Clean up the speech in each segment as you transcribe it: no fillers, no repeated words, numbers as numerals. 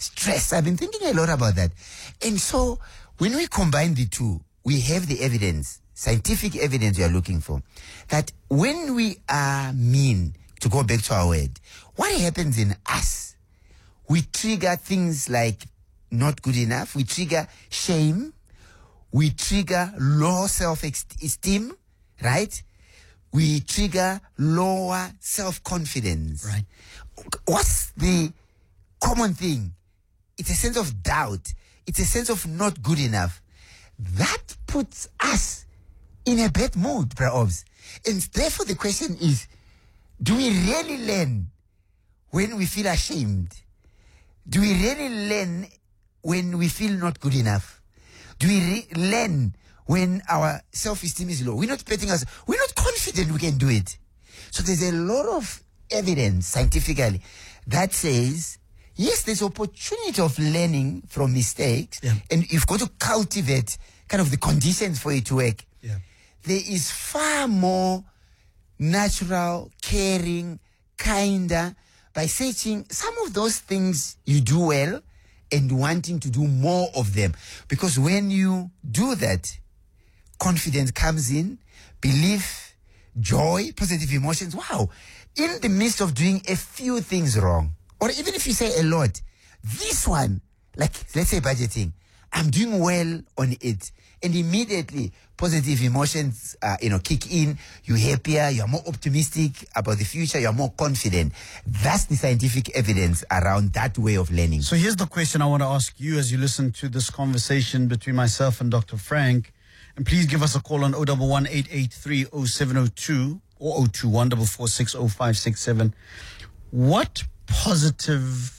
stress. I've been thinking a lot about that. And so when we combine the two, we have the evidence, scientific evidence we are looking for, that when we are mean, to go back to our word, what happens in us? We trigger things like not good enough. We trigger shame. We trigger low self-esteem, right? We trigger lower self-confidence. Right. What's the common thing? It's a sense of doubt. It's a sense of not good enough. That puts us in a bad mood, perhaps. And therefore the question is, do we really learn when we feel ashamed? Do we really learn when we feel not good enough? Do we learn when our self-esteem is low? We're not betting us. We're not confident we can do it. So there's a lot of evidence scientifically that says, yes, there's opportunity of learning from mistakes, and you've got to cultivate kind of the conditions for it to work. Yeah. There is far more natural, caring, kinder, by searching some of those things you do well and wanting to do more of them. Because when you do that, confidence comes in, belief, joy, positive emotions. Wow. In the midst of doing a few things wrong, or even if you say a lot, this one, like let's say budgeting, I'm doing well on it. And immediately positive emotions, kick in. You're happier. You're more optimistic about the future. You're more confident. That's the scientific evidence around that way of learning. So here's the question I want to ask you as you listen to this conversation between myself and Dr. Frank. And please give us a call on 011 883 0702 or 021 446 0567. What positive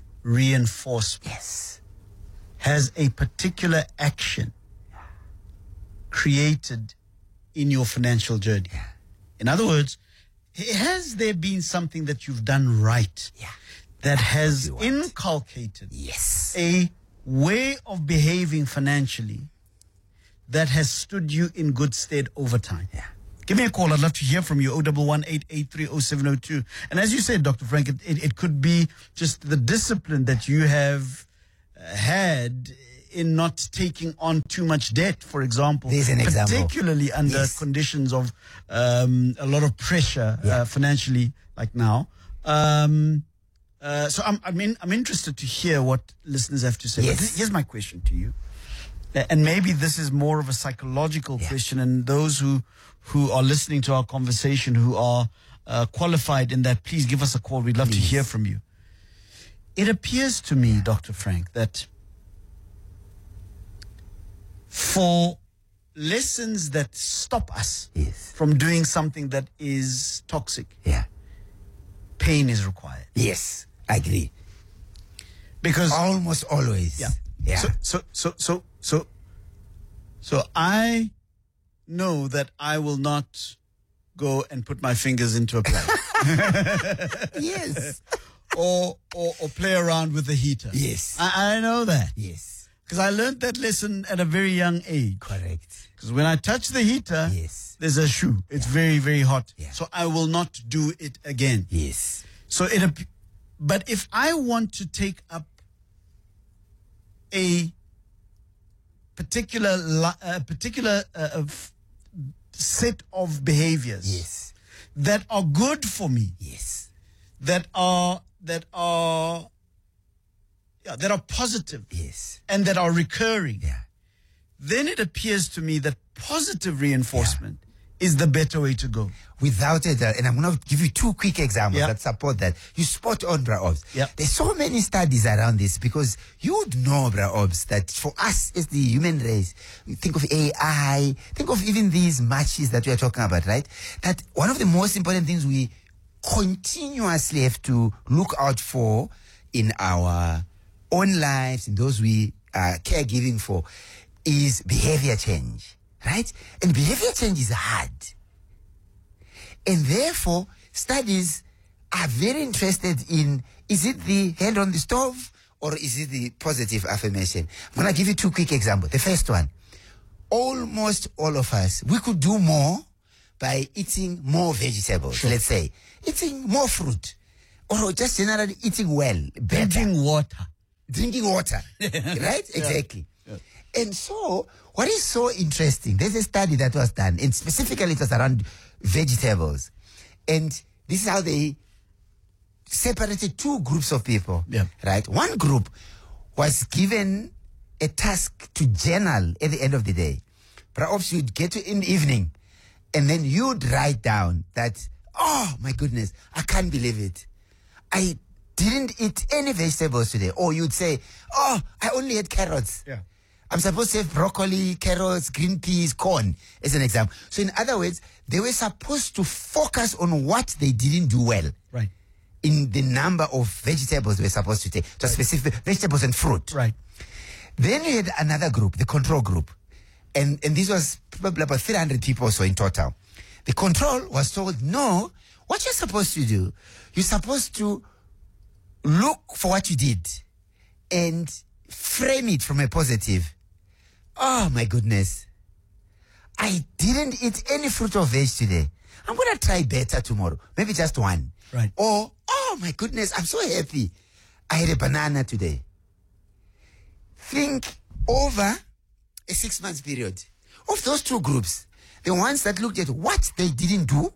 reinforcement has a particular action created in your financial journey? In other words, has there been something that you've done right that has inculcated a way of behaving financially that has stood you in good stead over time? Give me a call. I'd love to hear from you. 011 883 0702. And as you said, Dr. Frank, it could be just the discipline that you have had in not taking on too much debt, for example. There's an example. Particularly under conditions of a lot of pressure financially, like now. So I'm interested to hear what listeners have to say. But here's my question to you. And maybe this is more of a psychological question, and those who are listening to our conversation who are qualified in that, please give us a call. We'd love to hear from you. It appears to me, Dr. Frank, that for lessons that stop us from doing something that is toxic, pain is required. Yes, I agree. Because almost always. So I know that I will not go and put my fingers into a plate. Yes. Or play around with the heater. Yes. I know that. Yes. Because I learned that lesson at a very young age. Correct. Because when I touch the heater, there's a shoe. It's very, very hot. So I will not do it again. Yes. So but if I want to take up a particular set of behaviors that are good for me, that are positive, and that are recurring, then it appears to me that positive reinforcement is the better way to go. Without it, and I'm going to give you two quick examples that support that. You spot on, Bra Obs. There's so many studies around this, because you would know, Bra Obs, that for us as the human race, we think of AI, think of even these matches that we are talking about, right? That one of the most important things we continuously have to look out for in our own lives, and those we are caregiving for, is behavior change, right? And behavior change is hard. And therefore, studies are very interested in, is it the hand on the stove or is it the positive affirmation? I'm going to give you two quick examples. The first one, almost all of us, we could do more by eating more vegetables, let's say. Eating more fruit, or just generally eating well, better. Drinking water. drinking water. Right? Exactly. Yeah. And so, what is so interesting, there's a study that was done, and specifically it was around vegetables. And this is how they separated two groups of people. Yeah. Right? One group was given a task to journal at the end of the day. Perhaps you'd get to in the evening, and then you'd write down that, oh my goodness, I can't believe it. I didn't eat any vegetables today. Or you'd say, oh, I only ate carrots. Yeah. I'm supposed to have broccoli, carrots, green peas, corn, as an example. So in other words, they were supposed to focus on what they didn't do well. Right. In the number of vegetables they were supposed to take. So specific vegetables and fruit. Right. Then you had another group, the control group. And this was probably about 300 people or so in total. The control was told, no, what you're supposed to do, you're supposed to look for what you did and frame it from a positive. Oh my goodness. I didn't eat any fruit or veg today. I'm going to try better tomorrow. Maybe just one. Right. Or, oh my goodness, I'm so happy. I had a banana today. Think over a 6 months period of those two groups. The ones that looked at what they didn't do,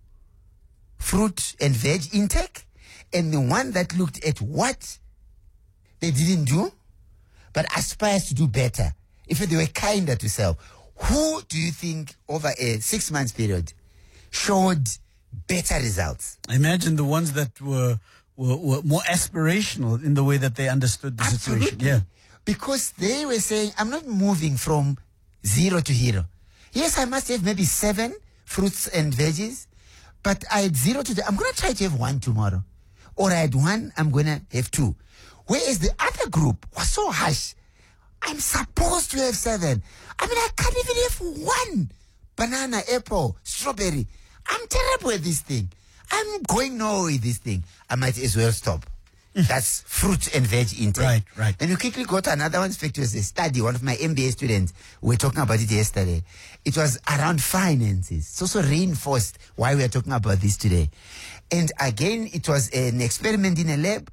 fruit and veg intake, and the one that looked at what they didn't do, but aspires to do better. If they were kinder to self, who do you think over a 6 months period showed better results? I imagine the ones that were more aspirational in the way that they understood the Absolutely. situation. Yeah. Because they were saying, I'm not moving from 0 to hero. Yes, I must have maybe 7 fruits and veggies, but I had 0 today. I'm going to try to have 1 tomorrow. Or I had 1, I'm going to have 2. Whereas the other group was so harsh. I'm supposed to have 7. I mean, I can't even have 1 banana, apple, strawberry. I'm terrible at this thing. I'm going nowhere with this thing. I might as well stop. That's fruit and veg intake. Right. Then we quickly go to another one. It was a study. One of my MBA students, we were talking about it yesterday. It was around finances. It's also reinforced why we are talking about this today. And again, it was an experiment in a lab,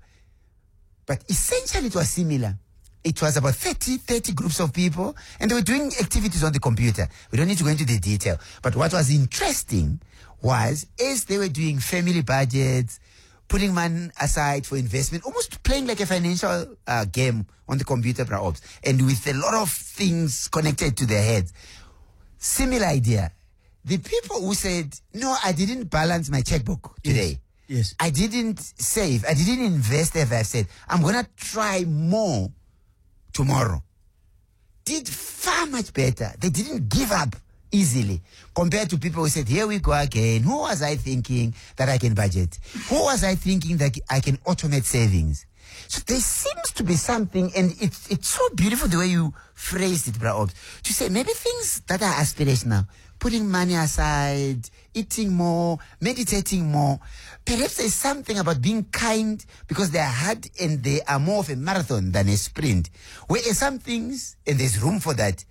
but essentially it was similar. It was about 30 groups of people, and they were doing activities on the computer. We don't need to go into the detail. But what was interesting was, as they were doing family budgets, putting money aside for investment, almost playing like a financial game on the computer, perhaps, and with a lot of things connected to their heads. Similar idea. The people who said, no, I didn't balance my checkbook today. Yes. I didn't save. I didn't invest as I said. I'm going to try more tomorrow. Did far much better. They didn't give up easily compared to people who said, here we go again. Who was I thinking that I can budget? Who was I thinking that I can automate savings? So there seems to be something, and it's so beautiful the way you phrased it, Bra Obs, to say maybe things that are aspirational, putting money aside, eating more, meditating more. Perhaps there's something about being kind because they are hard and they are more of a marathon than a sprint. Whereas some things, and there's room for that,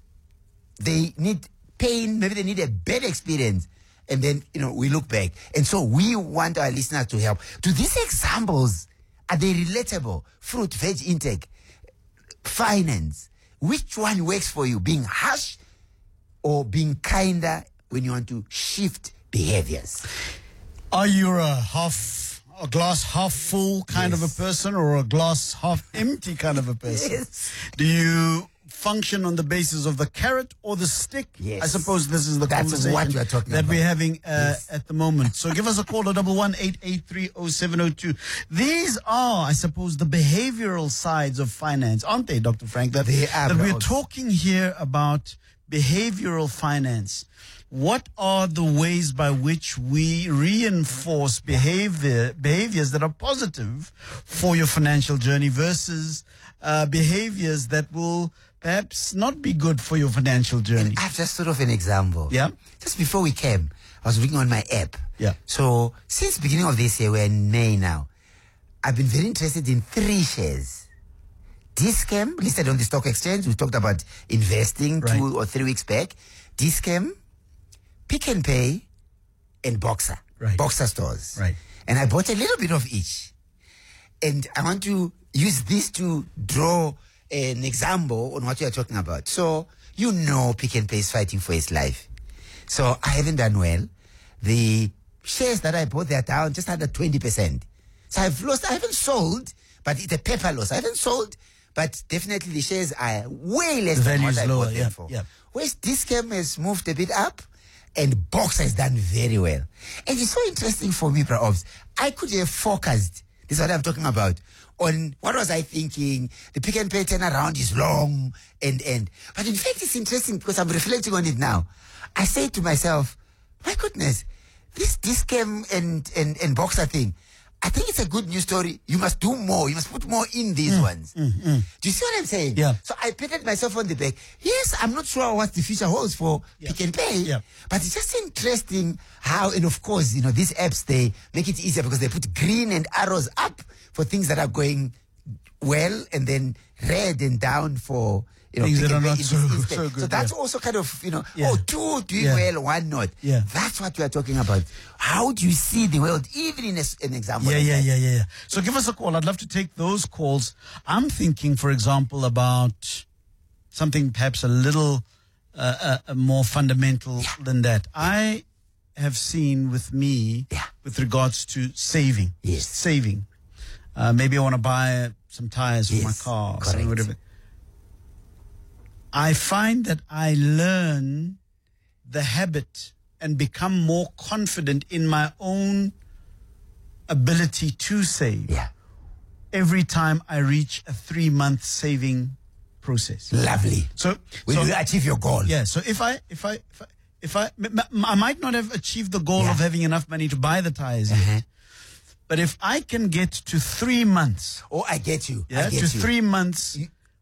they need pain, maybe they need a bad experience, and then, we look back. And so we want our listeners to help. Do these examples, are they relatable? Fruit, veg intake, finance. Which one works for you? Being harsh or being kinder when you want to shift behaviors? Are you a glass half full kind of a person, or a glass half empty kind of a person? Yes. Do you function on the basis of the carrot or the stick? Yes. I suppose this is the conversation what we're talking that about. we're having at the moment. So give us a call at 118830702. These are, I suppose, the behavioral sides of finance, aren't they, Dr. Frank? That we're talking here about behavioral finance. What are the ways by which we reinforce behaviors that are positive for your financial journey versus behaviors that will perhaps not be good for your financial journey? I have just sort of an example. Yeah. Just before we came, I was looking on my app. Yeah. So since beginning of this year, we're in May now, I've been very interested in 3 shares. Dis-Chem, listed on the stock exchange. We talked about investing 2 or 3 weeks back. Dis-Chem, Pick n Pay, and Boxer. Right. Boxer stores. Right. And I bought a little bit of each. And I want to use this to draw an example on what you are talking about. So, you know Pick n Pay is fighting for its life. So, I haven't done well. The shares that I bought, they're down just under 20%. So, I've lost. I haven't sold, but it's a paper loss. I haven't sold, but definitely the shares are way less than what I bought them for. Whereas Dis-Chem has moved a bit up, and Boxer has done very well. And it's so interesting for me, Bra Obs. I could have focused, this is what I'm talking about, on what was I thinking, the Pick n Pay turnaround is long, and. But in fact, it's interesting because I'm reflecting on it now. I say to myself, my goodness, this Dis-Chem and Boxer thing, I think it's a good news story. You must do more. You must put more in these ones. Do you see what I'm saying? Yeah. So I patted myself on the back. Yes, I'm not sure what the future holds for Pick n Pay, but it's just interesting how, and of course, these apps, they make it easier because they put green and arrows up for things that are going well, and then red and down for things that are not so good. So that's also kind of, two doing well, one not. Yeah. That's what we are talking about. How do you see the world, even in an example? Yeah. So give us a call. I'd love to take those calls. I'm thinking, for example, about something perhaps a little more fundamental than that. I have seen with me, with regards to saving. Yes. Saving. Maybe I want to buy some tires for my car, or something, whatever. I find that I learn the habit and become more confident in my own ability to save every time I reach a 3-month saving process. Lovely. So you achieve your goal. Yeah. So if I might not have achieved the goal of having enough money to buy the tires yet, but if I can get to 3 months, I get you. Yeah, to 3 months.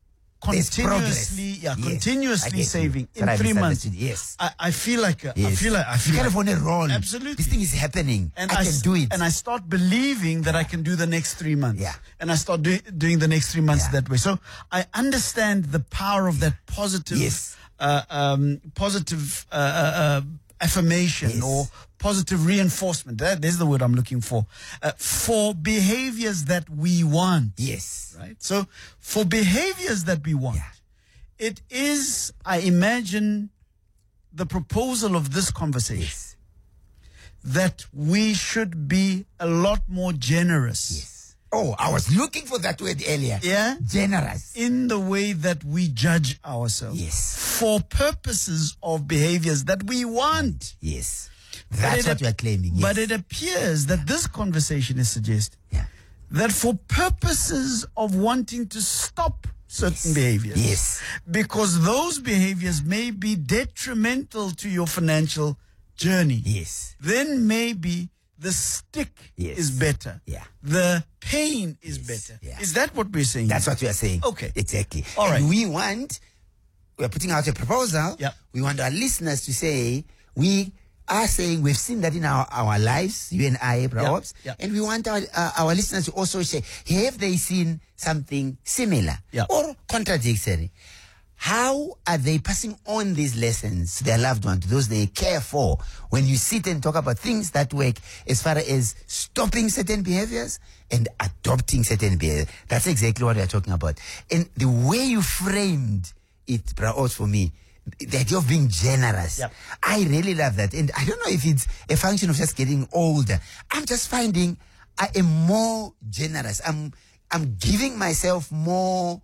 Continuously saving in 3 months. Yes, I feel like I feel you kind of on a roll. Absolutely, this thing is happening, and I can do it. And I start believing that I can do the next 3 months. Yeah, and I start doing the next 3 months that way. So I understand the power of that positive, positive affirmation or positive reinforcement. There's the word I'm looking for behaviors that we want. Yes. Right? So for behaviors that we want, it is, I imagine, the proposal of this conversation that we should be a lot more generous. Yes. Oh, I was looking for that word earlier. Yeah? Generous. In the way that we judge ourselves. Yes. For purposes of behaviors that we want. Yes. That's what you are claiming. Yes. But it appears that this conversation is suggesting that for purposes of wanting to stop certain behaviors, because those behaviors may be detrimental to your financial journey, then maybe the stick is better. The pain is better. Is that what we're saying? That's what we are saying. Okay. Exactly. All right. We are putting out a proposal. We want our listeners to say, we are saying we've seen that in our lives, you and I, perhaps, and we want our listeners to also say, have they seen something similar or contradictory? How are they passing on these lessons to their loved ones, to those they care for, when you sit and talk about things that work as far as stopping certain behaviors and adopting certain behaviors? That's exactly what we are talking about. And the way you framed it, Bra, for me, the idea of being generous. I really love that. And I don't know if it's a function of just getting older. I'm just finding I am more generous. I'm giving myself more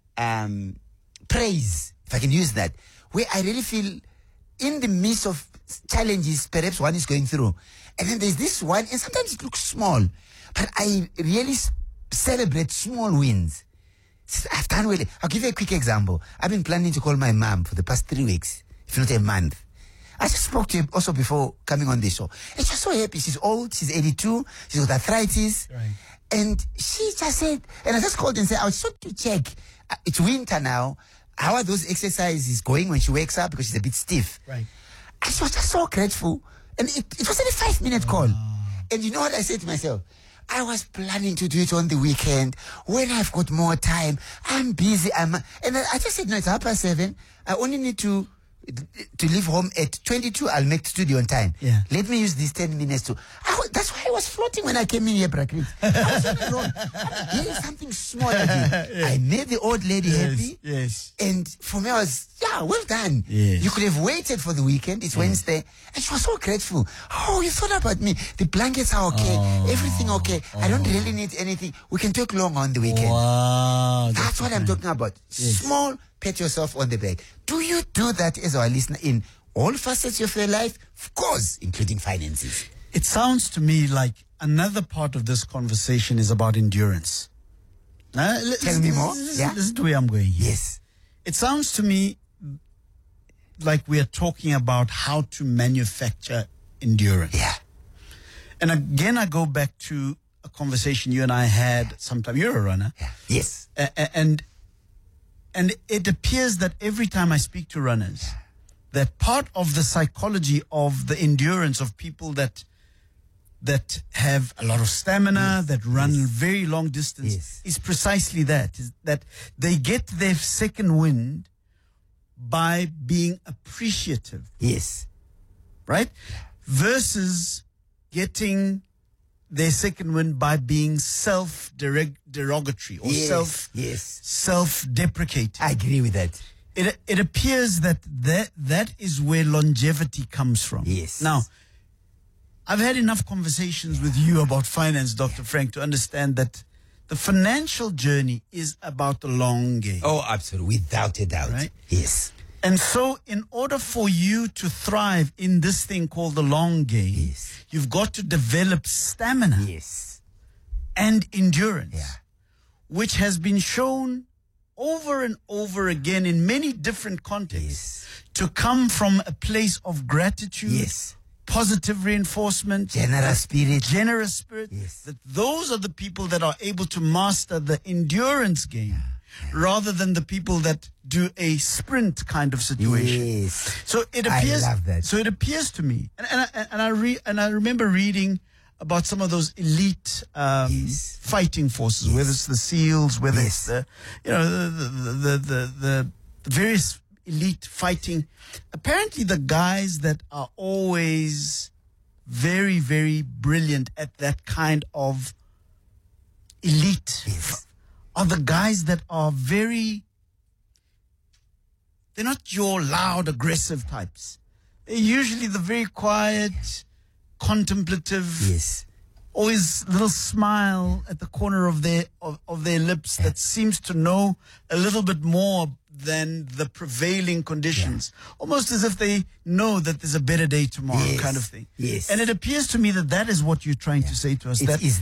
praise, if I can use that, where I really feel in the midst of challenges perhaps one is going through. And then there's this one, and sometimes it looks small, but I really celebrate small wins. I've done well. I'll give you a quick example. I've been planning to call my mom for the past 3 weeks, if not a month. I just spoke to her also before coming on the show. And she's so happy. She's old. She's 82. She's got arthritis. Right. And she just said, and I just called and said, I was trying to check. It's winter now. How are those exercises going when she wakes up? Because she's a bit stiff. Right. And she was just so grateful. And it was only a 5-minute call. And you know what I said to myself? I was planning to do it on the weekend when I've got more time. I'm busy. And I just said, no, it's 7:30. I only need to to leave home at 22, I'll make the studio on time. Yeah. Let me use these 10 minutes to... that's why I was floating when I came in here, Prakrit. I was on the road. Here is something small I did. Yeah. I made the old lady happy. Yes. And for me, I was, well done. Yes. You could have waited for the weekend. It's Wednesday. And she was so grateful. Oh, you thought about me. The blankets are okay. Everything okay. I don't really need anything. We can talk long on the weekend. Wow. That's what I'm talking about. Yes. Small, pat yourself on the back. Do you do that as our listener in all facets of your life? Of course, including finances. It sounds to me like another part of this conversation is about endurance. Tell me more. This is the way I'm going here. Yes. It sounds to me like we are talking about how to manufacture endurance. Yeah. And again, I go back to a conversation you and I had sometime. You're a runner. Yeah. Yes. And it appears that every time I speak to runners, that part of the psychology of the endurance of people that have a lot of stamina, that run very long distance, is precisely that, is that they get their second wind by being appreciative. Yes. Right? Versus getting their second wind by being self-derogatory or self-deprecating. I agree with that. It appears that is where longevity comes from. Yes. Now, I've had enough conversations with you about finance, Dr. Frank, to understand that the financial journey is about the long game. Oh, absolutely. Without a doubt. Right? Yes. And so in order for you to thrive in this thing called the long game, you've got to develop stamina and endurance, which has been shown over and over again in many different contexts to come from a place of gratitude, positive reinforcement, generous spirit, that those are the people that are able to master the endurance game rather than the people that do a sprint kind of situation. So it appears, I love that. So it appears to me, and I remember reading about some of those elite fighting forces, whether it's the SEALs, whether it's the various elite fighting. Apparently, the guys that are always very, very brilliant at that kind of elite are the guys that are they're not your loud, aggressive types. They're usually the very quiet, contemplative, always little smile at the corner of their lips that seems to know a little bit more than the prevailing conditions, almost as if they know that there's a better day tomorrow, kind of thing. And it appears to me that is what you're trying to say to us.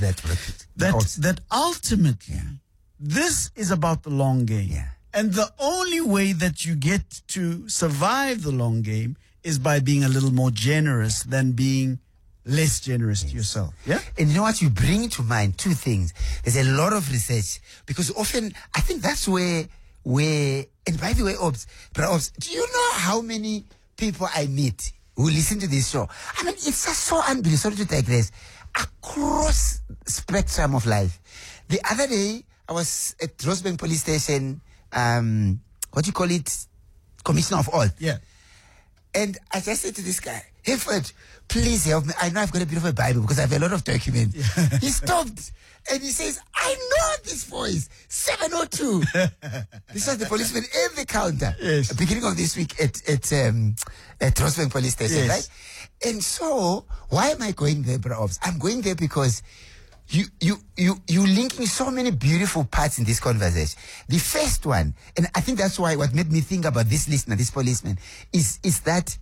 That ultimately, this is about the long game. And the only way that you get to survive the long game is by being a little more generous than being less generous to yourself. And you know what? You bring to mind two things. There's a lot of research, because often I think that's where and by the way, Obs, do you know how many people I meet who listen to this show? I mean, it's just so unbelievable. Sorry to digress. Across spectrum of life. The other day, I was at Rosebank Police Station, what do you call it? Commissioner of All. And I just said to this guy, "Hey, Fred, please help me. I know I've got a bit of a Bible because I have a lot of documents." He stopped and he says, "I know this voice, 702. This was the policeman at the counter, beginning of this week at Rosebank Police Station, right? And so, why am I going there, Bra Ops? I'm going there because you linking so many beautiful parts in this conversation. The first one, and I think that's why what made me think about this listener, this policeman, is that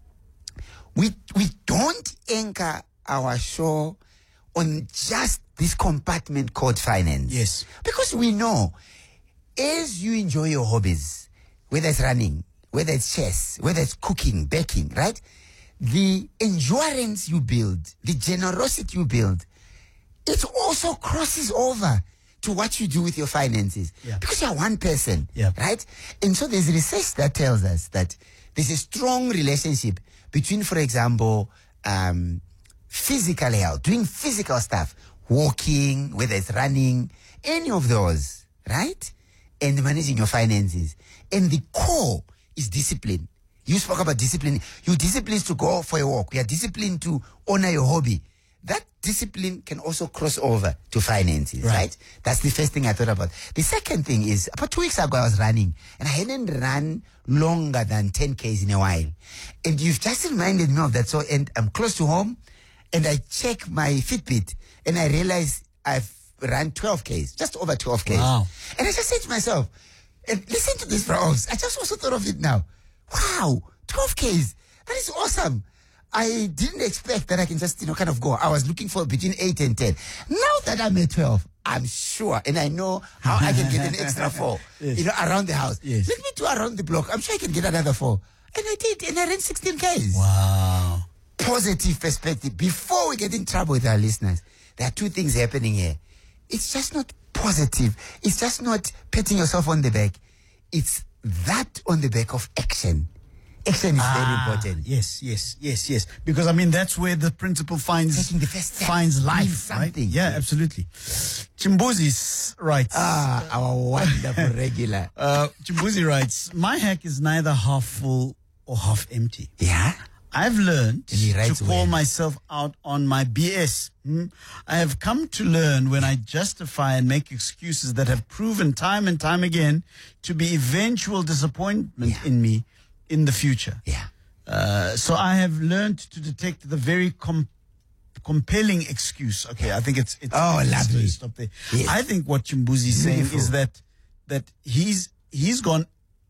we don't anchor our show on just this compartment called finance. Because we know, as you enjoy your hobbies, whether it's running, whether it's chess, whether it's cooking, baking, right? The endurance you build, the generosity you build, it also crosses over to what you do with your finances. Because you're one person, right? And so there's research that tells us that there's a strong relationship between, for example, physical health, doing physical stuff, walking, whether it's running, any of those, right? And managing your finances. And the core is discipline. You spoke about discipline. You're disciplined to go for a walk. You are disciplined to honor your hobby. That discipline can also cross over to finances, right? That's the first thing I thought about. The second thing is, about 2 weeks ago, I was running, and I hadn't run longer than 10 Ks in a while. And you've just reminded me of that. So, and I'm close to home, and I check my Fitbit, and I realize I've run 12 Ks, just over 12 Ks. Wow. And I just said to myself, and listen to this, bro. I just also thought of it now. Wow, 12 Ks. That is awesome. I didn't expect that I can just, kind of go. I was looking for between 8 and 10. Now that I'm at 12, I'm sure, and I know how I can get an extra 4, around the house. Yes. Let me do around the block. I'm sure I can get another 4. And I did, and I ran 16 Ks. Wow. Positive perspective. Before we get in trouble with our listeners, there are two things happening here. It's just not positive. It's just not patting yourself on the back. It's that on the back of action. Action is very important. Yes. Because, I mean, that's where the principle finds life, right? Yeah, absolutely. Chimbuzi writes. Our wonderful regular. Chimbuzi writes, my hack is neither half full or half empty. Yeah? I've learned to call myself out on my BS. I have come to learn when I justify and make excuses that have proven time and time again to be eventual disappointment in me in the future. Yeah. So I have learned to detect the very compelling excuse. Okay, I think it's lovely. Stop there. Yes. I think what Chimbuzi is saying is that he's gone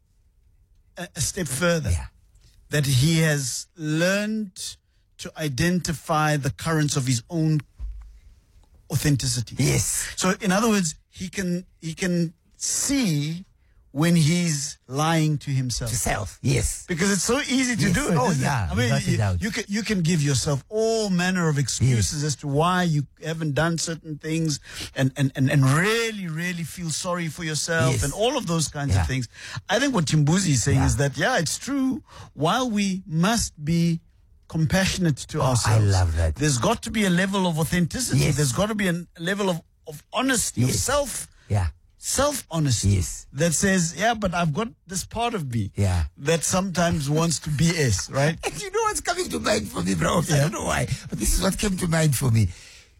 a step further. Yeah. That he has learned to identify the currents of his own authenticity. Yes. So in other words, he can see when he's lying to himself. To self, yes. Because it's so easy to do it. Oh, yeah. I mean, you can give yourself all manner of excuses as to why you haven't done certain things and really, really feel sorry for yourself and all of those kinds of things. I think what Chimbuzi is saying is that, it's true. While we must be compassionate to ourselves. I love that. There's got to be a level of authenticity. Yes. There's got to be a level of honesty, of self-honesty that says, but I've got this part of me that sometimes wants to BS, right? And you know what's coming to mind for me, bro? I don't know why, but this is what came to mind for me.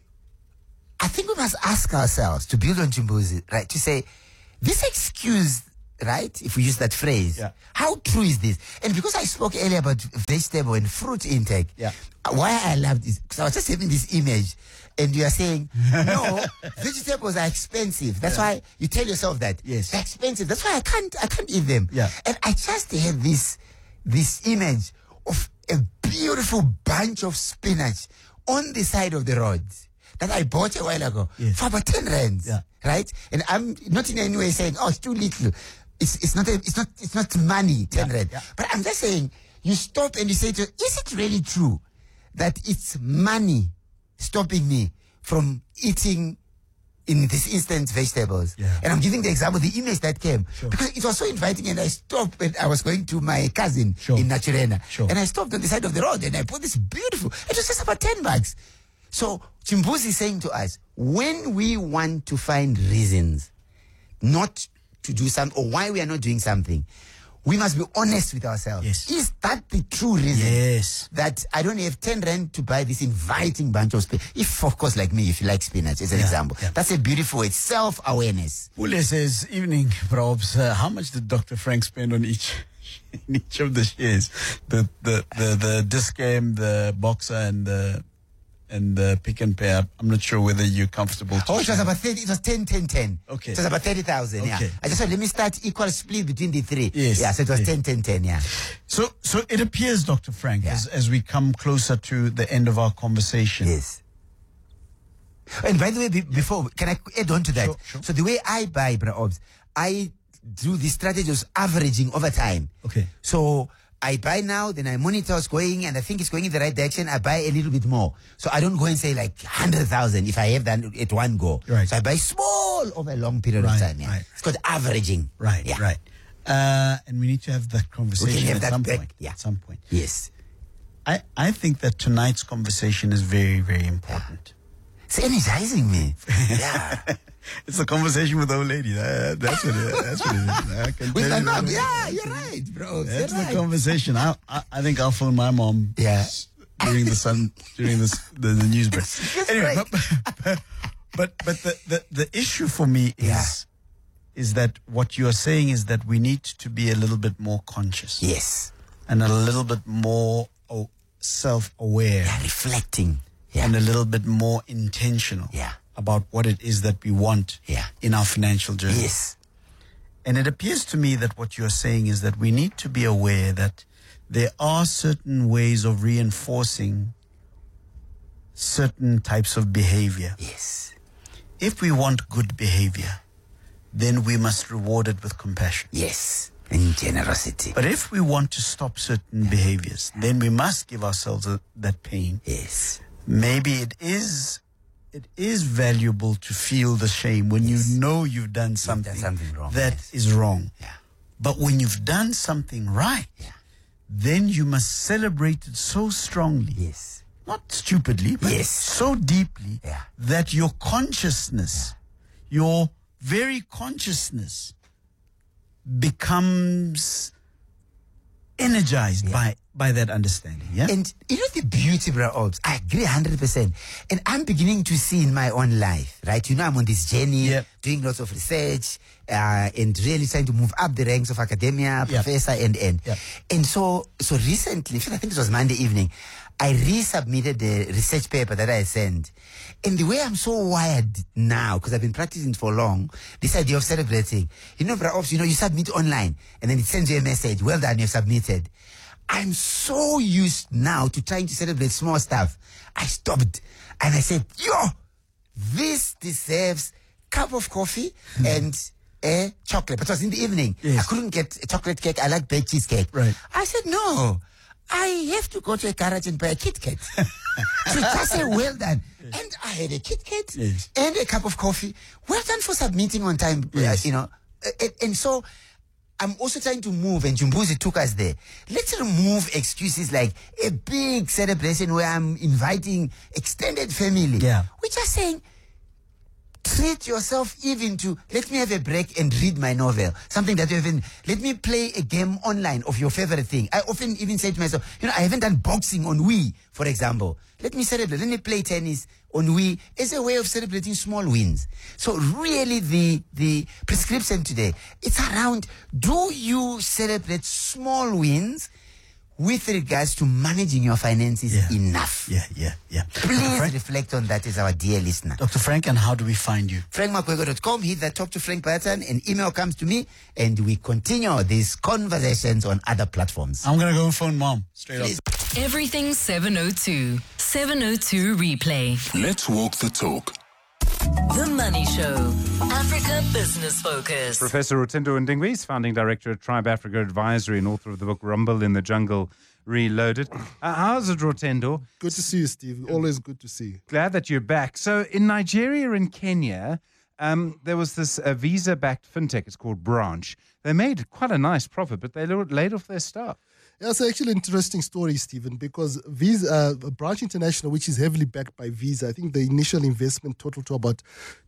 I think we must ask ourselves, to build on Chimbuzi, right, to say, this excuse, right, if we use that phrase, how true is this? And because I spoke earlier about vegetable and fruit intake, why I loved this, because I was just having this image, and you are saying, no, vegetables are expensive. That's why you tell yourself that. Yes. They're expensive. That's why I can't eat them. Yeah. And I just had this image of a beautiful bunch of spinach on the side of the road that I bought a while ago for about 10 rands. Yeah. Right? And I'm not in any way saying, it's too little. It's not money, 10 rand. Yeah. But I'm just saying, you stop and you say is it really true that it's money stopping me from eating, in this instance, vegetables? Yeah. And I'm giving the example, the image that came. Sure. Because it was so inviting, and I stopped and I was going to my cousin in Naturena. Sure. And I stopped on the side of the road and I bought this beautiful, it was just about $10. So Chimbuzi is saying to us, when we want to find reasons not to do something or why we are not doing something, we must be honest with ourselves. Yes. Is that the true reason? Yes. That I don't have 10 rand to buy this inviting bunch of spinach? If, of course, like me, if you like spinach, as an example. Yeah. That's a beautiful, it's self-awareness. Ule says, evening, Probs, how much did Dr. Frank spend on each of the shares? The disc game, the boxer, and the pick and pay. I'm not sure whether you're comfortable to it was about 30, it was 10. Okay. It was about 30,000, okay. I just said, let me start equal split between the three. Yes. Yeah, so it was 10, yeah. So it appears, Dr. Frank, as we come closer to the end of our conversation. Yes. And by the way, before, can I add on to that? Sure. So the way I buy, Bra Obs, I do the strategy of averaging over time. Okay. So I buy now, then I monitor what's going, and I think it's going in the right direction. I buy a little bit more. So I don't go and say like 100,000 if I have that at one go. Right. So I buy small over a long period of time. Yeah. Right. It's called averaging. Right. And we need to have that conversation at some point. Yeah. At some point. Yes. I think that tonight's conversation is very, very important. It's energizing me. Yeah. It's a conversation with the old lady. That's what it is. I can with tell my you mom. Yeah, you're right, bro. That's you're the right. conversation. I think I'll phone my mom. Yeah. During the news break. Anyway, right. but the issue for me is that what you are saying is that we need to be a little bit more conscious. Yes. And a little bit more self-aware. Yeah, reflecting. Yeah. And a little bit more intentional. Yeah. About what it is that we want in our financial journey. Yes. And it appears to me that what you're saying is that we need to be aware that there are certain ways of reinforcing certain types of behavior. Yes. If we want good behavior, then we must reward it with compassion. Yes. And generosity. But if we want to stop certain behaviors, then we must give ourselves that pain. Yes. Maybe it is valuable to feel the shame when you know you've done something wrong, that is wrong. Yeah. But when you've done something right, then you must celebrate it so strongly. Yes. Not stupidly, but so deeply that your consciousness, your very consciousness becomes energized by that understanding. Yeah. And you know the beauty, bro, Obs, I agree 100%. And I'm beginning to see in my own life, right? You know, I'm on this journey, doing lots of research, and really trying to move up the ranks of academia, professor, and so recently, I think it was Monday evening, I resubmitted the research paper that I sent. And the way I'm so wired now, because I've been practicing for long, this idea of celebrating, you know, bro, Obs, you know, you submit online and then it sends you a message, well done, you've submitted. I'm so used now to trying to celebrate small stuff. I stopped and I said, this deserves cup of coffee and a chocolate. But it was in the evening. I couldn't get a chocolate cake. I like baked cheesecake. Right. I said, no, I have to go to a garage and buy a Kit Kat. So just say, well done. And I had a Kit Kat and a cup of coffee. Well done for submitting on time, you know. And so I'm also trying to move, and Jumbuzi took us there. Let's remove excuses like a big celebration where I'm inviting extended family. Yeah. We're just saying, treat yourself even to, let me have a break and read my novel. Something that you haven't, let me play a game online of your favorite thing. I often even say to myself, you know, I haven't done boxing on Wii, for example. Let me celebrate, let me play tennis on Wii as a way of celebrating small wins. So really the prescription today, it's around, do you celebrate small wins with regards to managing your finances enough? Yeah. Please reflect on that as our dear listener. Dr. Frank, and how do we find you? frankmakwego.com, hit that Talk to Frank button, an email comes to me, and we continue these conversations on other platforms. I'm going to go and phone mom straight up. Everything 702. 702 replay. Let's walk the talk. The Money Show. Africa Business Focus. Professor Rotendo Ndingwi is founding director at Tribe Africa Advisory and author of the book Rumble in the Jungle Reloaded. How's it, Rotendo? Good to see you, Steve. Always good to see you. Glad that you're back. So in Nigeria and Kenya, there was this visa-backed fintech. It's called Branch. They made quite a nice profit, but they laid off their staff. Yeah, it's actually an interesting story, Stephen, because Branch International, which is heavily backed by Visa, I think the initial investment totaled to about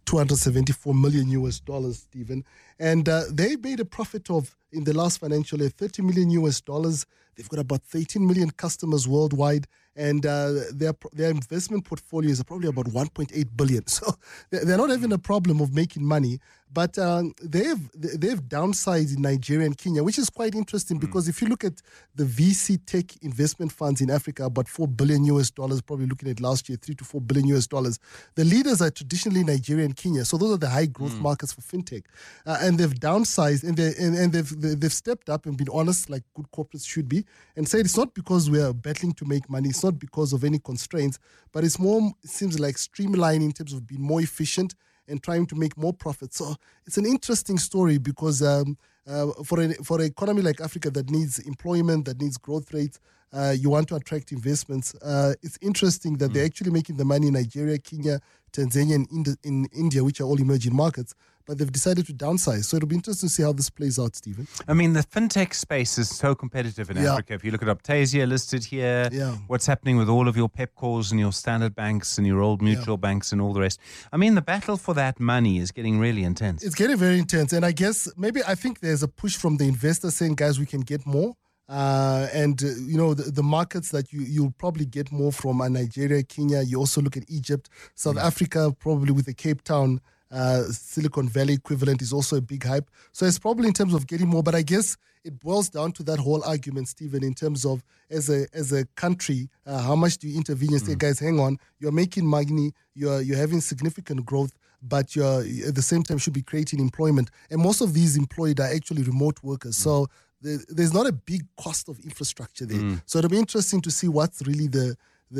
$274 million, Stephen. And they made a profit of, in the last financial year, $30 million. They've got about 13 million customers worldwide. And their investment portfolio is probably about 1.8 billion. So they're not having a problem of making money, but they've downsized in Nigeria and Kenya, which is quite interesting because if you look at the VC tech investment funds in Africa, about $4 billion, probably looking at last year, $3 to $4 billion. The leaders are traditionally Nigeria and Kenya, so those are the high growth markets for fintech, and they've downsized and they've stepped up and been honest, like good corporates should be, and said it's not because we are battling to make money. It's not because of any constraints, but it's more, it seems like streamlining in terms of being more efficient and trying to make more profit. So it's an interesting story because for an economy like Africa that needs employment, that needs growth rates, you want to attract investments. It's interesting that they're actually making the money in Nigeria, Kenya, Tanzania, and in India, which are all emerging markets. but they've decided to downsize. So it'll be interesting to see how this plays out, Stephen. I mean, the fintech space is so competitive in Africa. If you look at Optasia listed here, what's happening with all of your Pepcors and your Standard Banks and your Old Mutual Banks and all the rest. I mean, the battle for that money is getting really intense. It's getting very intense. And I guess I think there's a push from the investors saying, guys, we can get more. The markets that you'll probably get more from are Nigeria, Kenya. You also look at Egypt, South Africa, probably with the Cape Town, Silicon Valley equivalent is also a big hype. So it's probably in terms of getting more, but I guess it boils down to that whole argument, Stephen, in terms of as a country, how much do you intervene and say, guys, hang on, you're making money, you're having significant growth, but you're at the same time should be creating employment. And most of these employed are actually remote workers. So there's not a big cost of infrastructure there. So it'll be interesting to see what's really the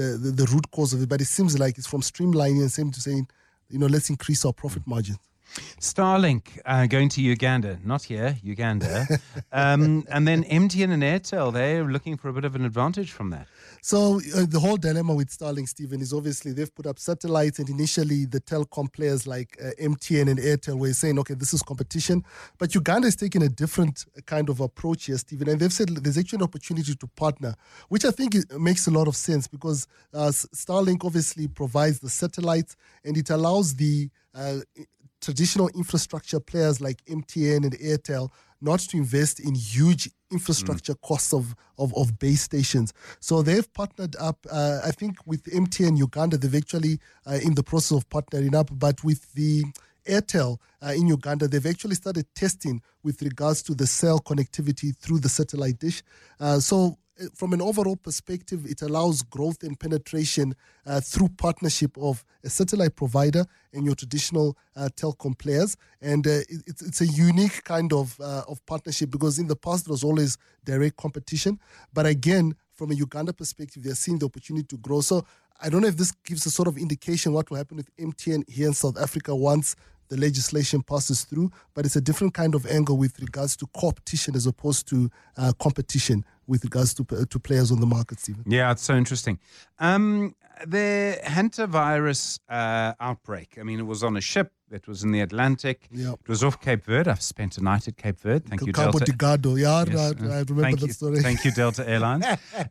root cause of it. But it seems like it's from streamlining and same to saying, let's increase our profit margins. Starlink going to Uganda, not here, Uganda. And then MTN and Airtel, they're looking for a bit of an advantage from that. So the whole dilemma with Starlink, Stephen, is obviously they've put up satellites, and initially the telecom players like MTN and Airtel were saying, okay, this is competition. But Uganda is taking a different kind of approach here, Stephen, and they've said there's actually an opportunity to partner, which I think makes a lot of sense because Starlink obviously provides the satellites, and it allows the traditional infrastructure players like MTN and Airtel not to invest in huge infrastructure costs of base stations. So they've partnered up, I think with MTN Uganda, they've actually in the process of partnering up, but with the Airtel in Uganda, they've actually started testing with regards to the cell connectivity through the satellite dish. So from an overall perspective, it allows growth and penetration through partnership of a satellite provider and your traditional telecom players. And it's a unique kind of partnership because in the past, it was always direct competition. But again, from a Uganda perspective, they're seeing the opportunity to grow. So I don't know if this gives a sort of indication what will happen with MTN here in South Africa once the legislation passes through, but it's a different kind of angle with regards to competition as opposed to competition with regards to players on the market, Stephen. Yeah, it's so interesting. The hantavirus outbreak, I mean, it was on a ship. It was in the Atlantic. Yep. It was off Cape Verde. I've spent a night at Cape Verde. Thank you, Cabo Delta. Delgado. Yeah, yes. I remember that story. Thank you, Delta Airlines.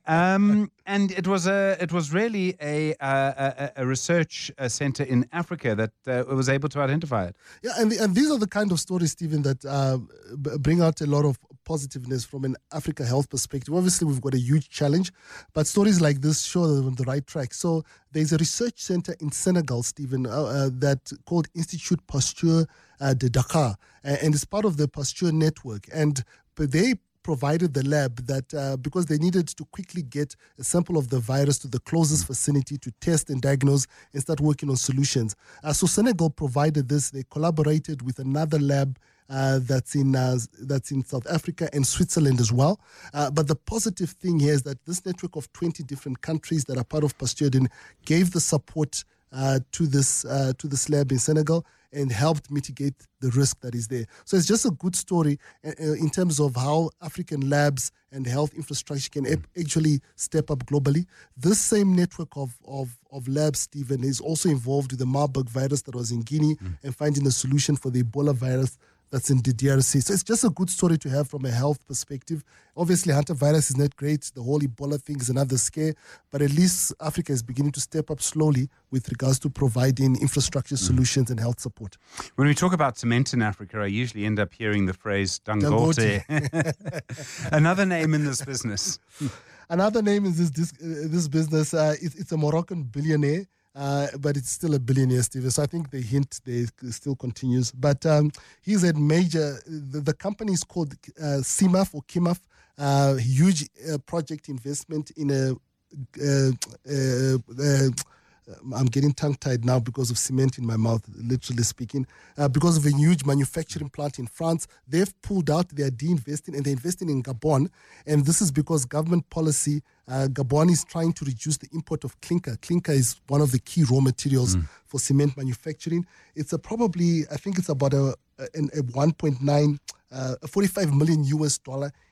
And it was really a research center in Africa that was able to identify it. Yeah, and these are the kind of stories, Stephen, that bring out a lot of positiveness from an Africa health perspective. Obviously, we've got a huge challenge, but stories like this show that we're on the right track. So there's a research center in Senegal, Stephen, that called Institut Pasteur de Dakar, and it's part of the Pasteur network. And they provided the lab that because they needed to quickly get a sample of the virus to the closest vicinity to test and diagnose and start working on solutions. So Senegal provided this. They collaborated with another lab that's in South Africa and Switzerland as well. But the positive thing here is that this network of 20 different countries that are part of Pasteur gave the support to this lab in Senegal and helped mitigate the risk that is there. So it's just a good story in terms of how African labs and health infrastructure can actually step up globally. This same network of labs, Stephen, is also involved with the Marburg virus that was in Guinea and finding a solution for the Ebola virus that's in the DRC. So it's just a good story to have from a health perspective. Obviously, hantavirus is not great. The whole Ebola thing is another scare. But at least Africa is beginning to step up slowly with regards to providing infrastructure solutions and health support. When we talk about cement in Africa, I usually end up hearing the phrase Dangote. Another name in this business. Another name in this business, it's a Moroccan billionaire. But it's still a billionaire, Stephen. So I think the hint there still continues. But he's had major, the company is called CIMAF or KIMAF, huge project investment in I'm getting tongue-tied now because of cement in my mouth, literally speaking. Because of a huge manufacturing plant in France, they've pulled out, they're de-investing, and they're investing in Gabon. And this is because government policy, Gabon is trying to reduce the import of clinker. Clinker is one of the key raw materials for cement manufacturing. It's probably, I think it's about a 1.9, $45 million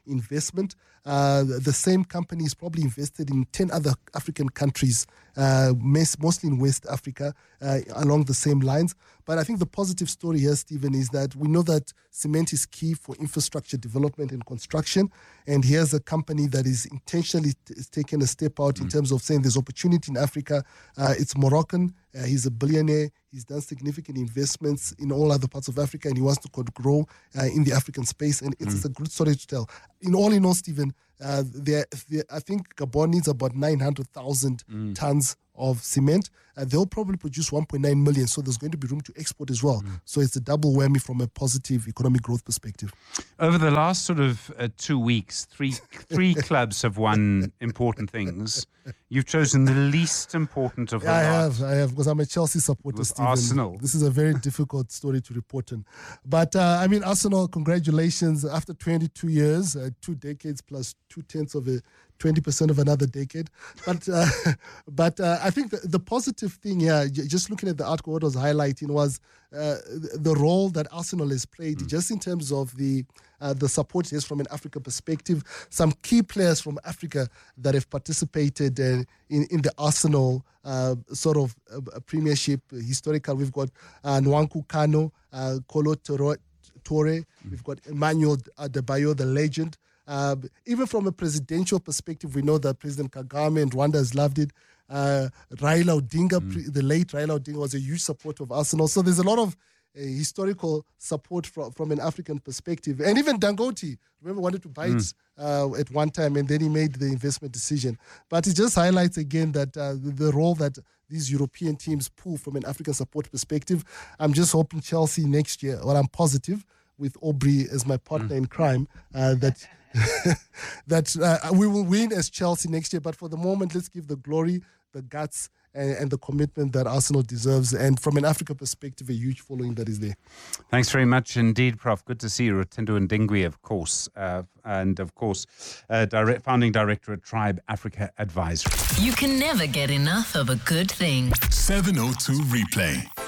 investment. The same company is probably invested in 10 other African countries, mostly in West Africa, along the same lines. But I think the positive story here, Stephen, is that we know that cement is key for infrastructure development and construction. And here's a company that is intentionally taking a step out in terms of saying there's opportunity in Africa. It's Moroccan. He's a billionaire. He's done significant investments in all other parts of Africa, and he wants to grow in the African space. And it's a good story to tell. In all, Stephen, I think Gabon needs about 900,000 tons of cement. They'll probably produce 1.9 million, so there's going to be room to export as well. So it's a double whammy from a positive economic growth perspective. Over the last sort of 2 weeks, three clubs have won important things. You've chosen the least important of the lot. I have, because I'm a Chelsea supporter, Stephen. Arsenal. This is a very difficult story to report on. But, Arsenal, congratulations. After 22 years, 2 decades plus 2/10 of 20% of another decade. But I think the positive thing here, just looking at the article, what was highlighting was the role that Arsenal has played, just in terms of the support is from an Africa perspective. Some key players from Africa that have participated in the Arsenal premiership historical. We've got Nwankwo Kanu, Kolo Toure. We've got Emmanuel Adebayo, the legend. Even from a presidential perspective, we know that President Kagame and Rwanda has loved it. Raila Odinga, the late Raila Odinga, was a huge supporter of Arsenal. So there's a lot of historical support from an African perspective. And even Dangote, remember, wanted to buy it at one time, and then he made the investment decision. But it just highlights again that the role that these European teams pull from an African support perspective. I'm just hoping Chelsea next year, or I'm positive, with Aubrey as my partner in crime, that we will win as Chelsea next year. But for the moment, let's give the glory, the guts, and the commitment that Arsenal deserves. And from an Africa perspective, a huge following that is there. Thanks very much indeed, Prof. Good to see you. Rutendo Ndingwi, of course, and of course, founding director at Tribe Africa Advisory. You can never get enough of a good thing. 702 Replay.